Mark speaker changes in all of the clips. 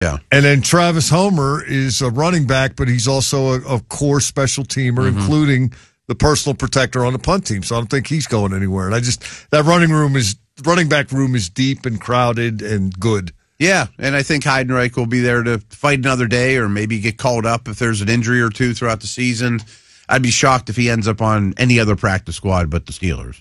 Speaker 1: Yeah.
Speaker 2: And then Travis Homer is a running back, but he's also a core special teamer, including the personal protector on the punt team. So I don't think he's going anywhere. And that running back room is deep and crowded and good.
Speaker 1: Yeah, and I think Heidenreich will be there to fight another day or maybe get called up if there's an injury or two throughout the season. I'd be shocked if he ends up on any other practice squad but the Steelers.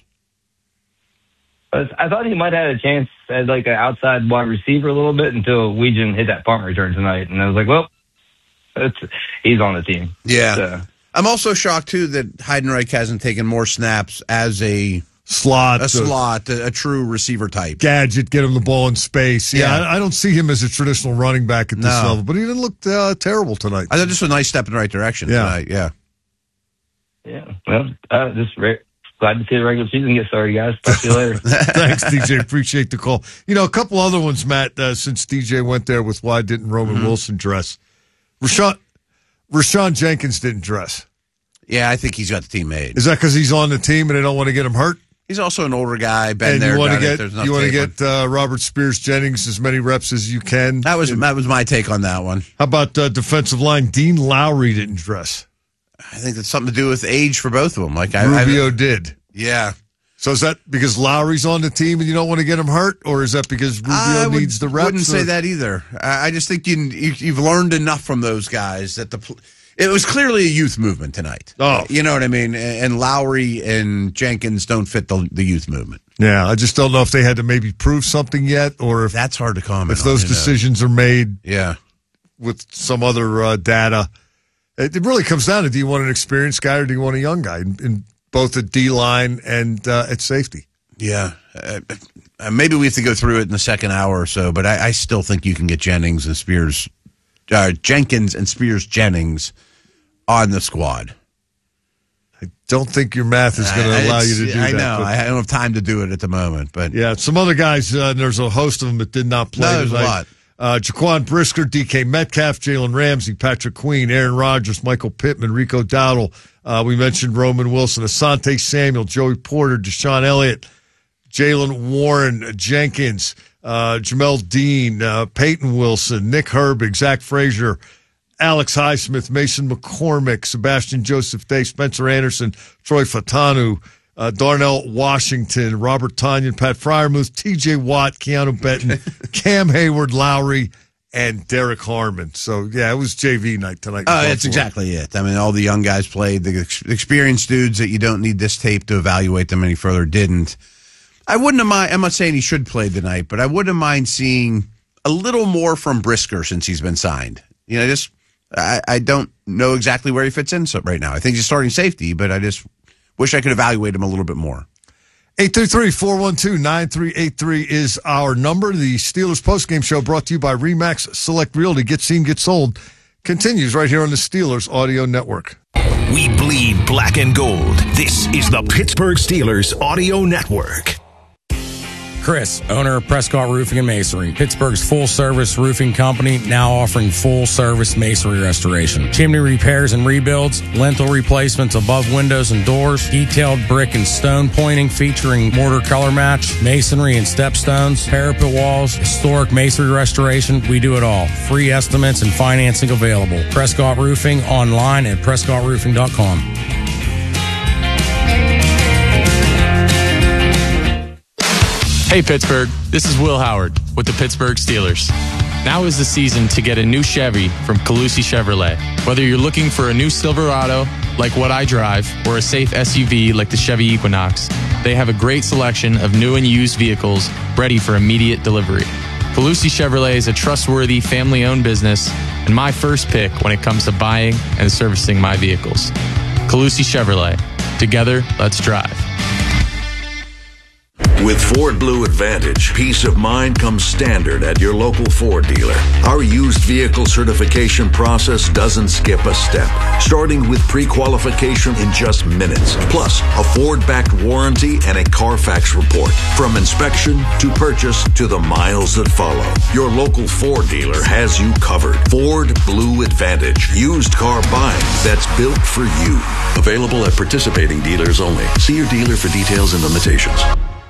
Speaker 3: I thought he might have had a chance as like an outside wide receiver a little bit until Weegan hit that punt return tonight. And I was like, well, he's on the team.
Speaker 1: Yeah.
Speaker 3: So.
Speaker 1: I'm also shocked, too, that Heidenreich hasn't taken more snaps as a true receiver type.
Speaker 2: Gadget, get him the ball in space. Yeah, I don't see him as a traditional running back at this level, but he didn't look terrible tonight.
Speaker 1: I thought this was a nice step in the right direction tonight, yeah.
Speaker 3: Yeah, well, glad to see the regular season get started, guys. Talk to you later.
Speaker 2: Thanks, DJ. Appreciate the call. A couple other ones, Matt, since DJ went there with why didn't Roman Wilson dress. Rashawn Jenkins didn't dress.
Speaker 1: Yeah, I think he's got the team made.
Speaker 2: Is that because he's on the team and they don't want to get him hurt?
Speaker 1: He's also an older guy.
Speaker 2: You want to get Robert Spears-Jennings as many reps as you can?
Speaker 1: That was my take on that one.
Speaker 2: How about defensive line? Dean Lowry didn't dress.
Speaker 1: I think that's something to do with age for both of them.
Speaker 2: Rubio did.
Speaker 1: Yeah.
Speaker 2: So is that because Lowry's on the team and you don't want to get him hurt, or is that because Rubio needs the reps?
Speaker 1: I wouldn't say that either. I just think you've learned enough from those guys that it was clearly a youth movement tonight.
Speaker 2: Oh.
Speaker 1: You know what I mean? And Lowry and Jenkins don't fit the youth movement.
Speaker 2: Yeah, I just don't know if they had to maybe prove something yet, or if
Speaker 1: that's hard to comment.
Speaker 2: If those decisions are made,
Speaker 1: yeah,
Speaker 2: with some other data. It really comes down to, do you want an experienced guy or do you want a young guy in both at D-line and at safety?
Speaker 1: Yeah. Maybe we have to go through it in the second hour or so, but I still think you can get Jenkins and Spears-Jennings on the squad.
Speaker 2: I don't think your math is going to allow you to do that.
Speaker 1: I know. I don't have time to do it at the moment. But
Speaker 2: yeah, some other guys, there's a host of them that did not play
Speaker 1: tonight. There's a lot.
Speaker 2: Jaquan Brisker, DK Metcalf, Jalen Ramsey, Patrick Queen, Aaron Rodgers, Michael Pittman, Rico Dowdle. We mentioned Roman Wilson, Asante Samuel, Joey Porter, Deshaun Elliott, Jalen Warren, Jenkins, Jamel Dean, Peyton Wilson, Nick Herbig, Zach Frazier, Alex Highsmith, Mason McCormick, Sebastian Joseph Day, Spencer Anderson, Troy Fatanu, Darnell Washington, Robert Tonyan, Pat Freiermuth, TJ Watt, Keanu Benton, Cam Hayward, Lowry, and Derek Harmon. So, yeah, it was JV night tonight.
Speaker 1: That's exactly it. I mean, all the young guys played. The experienced dudes that you don't need this tape to evaluate them any further didn't. I wouldn't have mind. I'm not saying he should play tonight, but I wouldn't mind seeing a little more from Brisker since he's been signed. I don't know exactly where he fits in right now. I think he's starting safety, but I just wish I could evaluate him a little bit more.
Speaker 2: 833-412-9383 is our number. The Steelers postgame show brought to you by RE/MAX Select Realty. Get seen, get sold. Continues right here on the Steelers Audio Network.
Speaker 4: We bleed black and gold. This is the Pittsburgh Steelers Audio Network.
Speaker 5: Chris, owner of Prescott Roofing and Masonry, Pittsburgh's full-service roofing company, now offering full-service masonry restoration, chimney repairs and rebuilds, lintel replacements above windows and doors, detailed brick and stone pointing featuring mortar color match, masonry and stepstones, parapet walls, historic masonry restoration. We do it all. Free estimates and financing available. Prescott Roofing online at prescottroofing.com.
Speaker 6: Hey Pittsburgh, this is Will Howard with the Pittsburgh Steelers. Now is the season to get a new Chevy from Calusi Chevrolet. Whether you're looking for a new Silverado, like what I drive, or a safe SUV like the Chevy Equinox, they have a great selection of new and used vehicles ready for immediate delivery. Calusi Chevrolet is a trustworthy, family-owned business and my first pick when it comes to buying and servicing my vehicles. Calusi Chevrolet. Together, let's drive.
Speaker 7: With Ford Blue Advantage, peace of mind comes standard at your local Ford dealer. Our used vehicle certification process doesn't skip a step, starting with pre-qualification in just minutes, plus a Ford-backed warranty and a Carfax report. From inspection to purchase to the miles that follow, your local Ford dealer has you covered. Ford Blue Advantage, used car buying that's built for you. Available at participating dealers only. See your dealer for details and limitations.
Speaker 4: The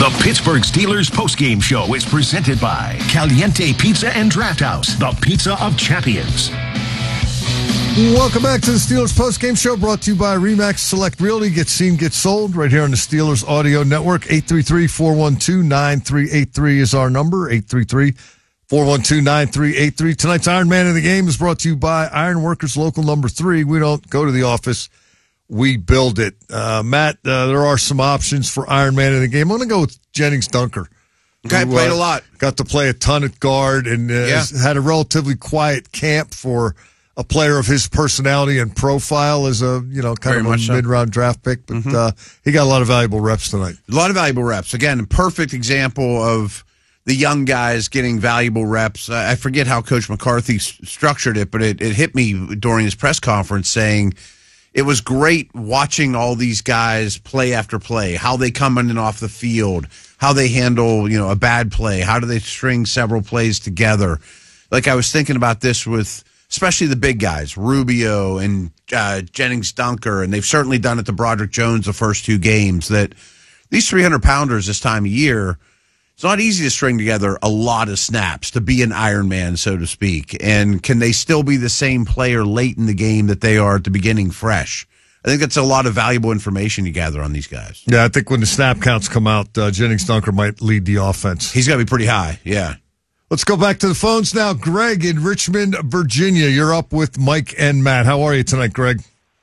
Speaker 4: The Pittsburgh Steelers postgame show is presented by Caliente Pizza and Draft House, the pizza of champions.
Speaker 2: Welcome back to the Steelers postgame show, brought to you by RE/MAX Select Realty. Get seen, get sold, right here on the Steelers Audio Network. 833-412-9383 is our number, 833-412-9383. Tonight's Iron Man of the Game is brought to you by Iron Workers Local Number 3. We don't go to the office, we build it. Matt, there are some options for Iron Man of the Game. I'm going to go with Jennings Dunker.
Speaker 1: Okay, played a lot.
Speaker 2: Got to play a ton at guard and had a relatively quiet camp for a player of his personality and profile as a, kind of a mid-round draft pick. But he got a lot of valuable reps tonight.
Speaker 1: A lot of valuable reps. Again, a perfect example of the young guys getting valuable reps. I forget how Coach McCarthy structured it, but it hit me during his press conference saying it was great watching all these guys play after play, how they come in and off the field, how they handle, a bad play, how do they string several plays together. Like I was thinking about this with especially the big guys, Rubio and Jennings Dunker, and they've certainly done it to Broderick Jones the first two games, that these 300-pounders this time of year, it's not easy to string together a lot of snaps to be an Iron Man, so to speak. And can they still be the same player late in the game that they are at the beginning fresh? I think that's a lot of valuable information you gather on these guys.
Speaker 2: Yeah, I think when the snap counts come out, Jennings Dunker might lead the offense.
Speaker 1: He's got to be pretty high, yeah.
Speaker 2: Let's go back to the phones now. Greg in Richmond, Virginia. You're up with Mike and Matt. How are you tonight, Greg?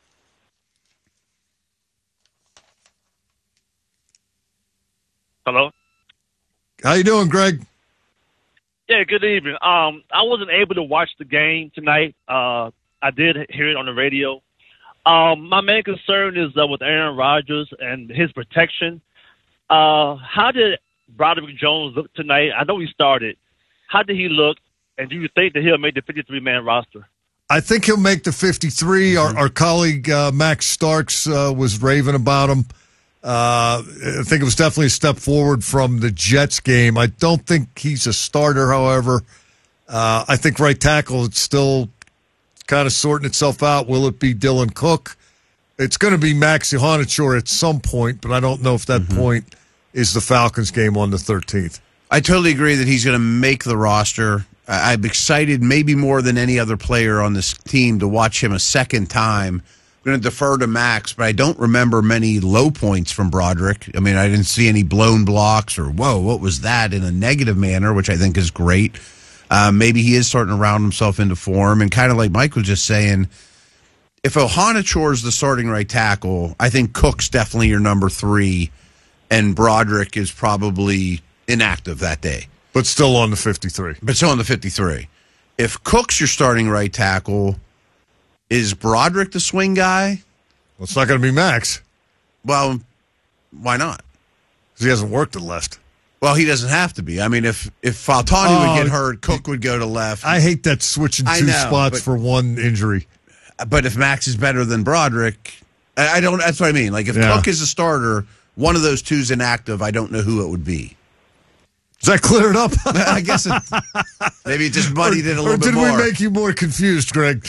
Speaker 8: Hello?
Speaker 2: How you doing, Greg?
Speaker 8: Yeah, good evening. I wasn't able to watch the game tonight. I did hear it on the radio. My main concern is with Aaron Rodgers and his protection. How did Broderick Jones look tonight? I know he started. How did he look? And do you think that he'll make the 53-man roster?
Speaker 2: I think he'll make the 53. Our colleague Max Starks was raving about him. I think it was definitely a step forward from the Jets game. I don't think he's a starter, however. I think right tackle, it's still kind of sorting itself out. Will it be Dylan Cook? It's going to be Maxi Honachor at some point, but I don't know if that point is the Falcons game on the 13th.
Speaker 1: I totally agree that he's going to make the roster. I'm excited, maybe more than any other player on this team, to watch him a second time. I'm going to defer to Max, but I don't remember many low points from Broderick. I mean, I didn't see any blown blocks or, whoa, what was that, in a negative manner, which I think is great. Maybe he is starting to round himself into form. And kind of like Mike was just saying, if Honachor is the starting right tackle, I think Cook's definitely your number 3, and Broderick is probably inactive that day.
Speaker 2: But still on the 53.
Speaker 1: But still on the 53. If Cook's your starting right tackle, is Broderick the swing guy?
Speaker 2: Well, it's not going to be Max.
Speaker 1: Well, why not?
Speaker 2: Because he hasn't worked at left.
Speaker 1: Well, he doesn't have to be. I mean, if Faltani would get hurt, Cook would go to left.
Speaker 2: I hate that switching two spots for one injury.
Speaker 1: But if Max is better than Broderick, I don't. That's what I mean. Like, if Cook is a starter, one of those two's inactive, I don't know who it would be.
Speaker 2: Does that clear it up?
Speaker 1: I guess maybe it just muddied it a little bit more.
Speaker 2: Or did we make you more confused, Greg?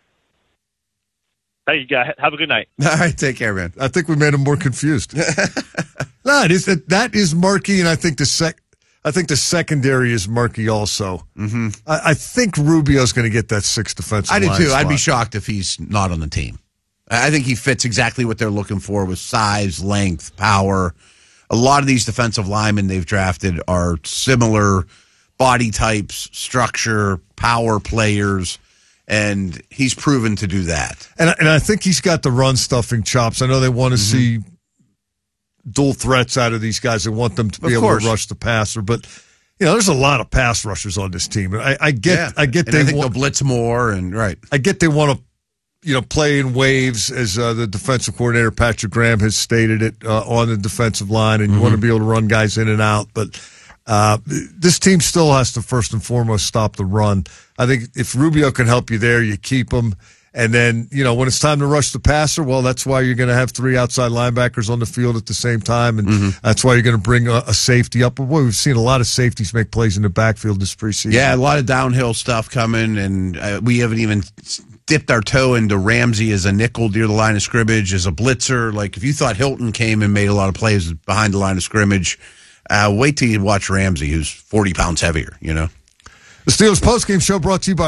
Speaker 8: Hey, you guys, have a good night.
Speaker 1: All right, take care, man.
Speaker 2: I think we made him more confused. No, that is murky, and I think the secondary is murky also. Mm-hmm. I think Rubio's going to get that 6th defensive line.
Speaker 1: I do too.
Speaker 2: Spot.
Speaker 1: I'd be shocked if he's not on the team. I think he fits exactly what they're looking for with size, length, power. A lot of these defensive linemen they've drafted are similar body types, structure, power players, and he's proven to do that.
Speaker 2: And I think he's got the run-stuffing chops. I know they want to see dual threats out of these guys. They want them to be able to rush the passer. But, there's a lot of pass rushers on this team. I get
Speaker 1: and I think they'll blitz more. And right.
Speaker 2: I get they want to, play in waves, as the defensive coordinator, Patrick Graham, has stated it on the defensive line, and you want to be able to run guys in and out. But this team still has to, first and foremost, stop the run. I think if Rubio can help you there, you keep him. And then, when it's time to rush the passer, well, that's why you're going to have 3 outside linebackers on the field at the same time, and that's why you're going to bring a safety up. But boy, we've seen a lot of safeties make plays in the backfield this preseason.
Speaker 1: Yeah, a lot of downhill stuff coming, and we haven't even dipped our toe into Ramsey as a nickel near the line of scrimmage, as a blitzer. Like, if you thought Hilton came and made a lot of plays behind the line of scrimmage, Wait till you watch Ramsey, who's 40 pounds heavier, you know?
Speaker 2: The Steelers postgame show brought to you by